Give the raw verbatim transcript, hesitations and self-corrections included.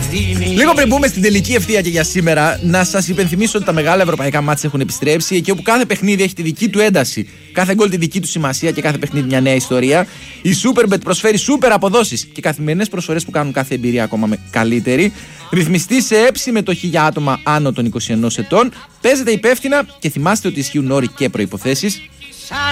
Λίγο πριν μπούμε στην τελική ευθεία και για σήμερα, να σας υπενθυμίσω ότι τα μεγάλα ευρωπαϊκά μάτς έχουν επιστρέψει. Εκεί όπου κάθε παιχνίδι έχει τη δική του ένταση, κάθε γκολ τη δική του σημασία και κάθε παιχνίδι μια νέα ιστορία. Η Superbet προσφέρει super αποδόσεις και καθημερινές προσφορές που κάνουν κάθε εμπειρία ακόμα με καλύτερη. Ρυθμιστή σε ΕΠ, συμμετοχή για άτομα άνω των είκοσι ενός ετών. Παίζετε υπεύθυνα και θυμάστε ότι ισχύουν όροι και προϋποθέσεις.